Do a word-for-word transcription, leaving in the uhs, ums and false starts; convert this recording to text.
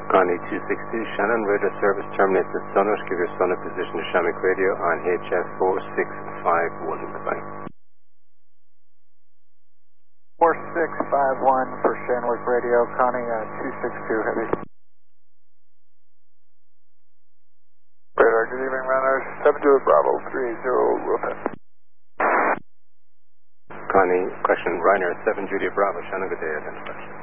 Connie two six two, Shannon, radio service terminates at Sonos. Give your Sonos position to Shamrock Radio on H F four six five one. Goodbye. four six five one for Shamrock Radio, Connie uh, two six two, heavy. Radar, good evening, runners. seven two Bravo, three eight zero, Wilson. Connie, question, Reiner, seven Julia Bravo, Shannon, good day, identify.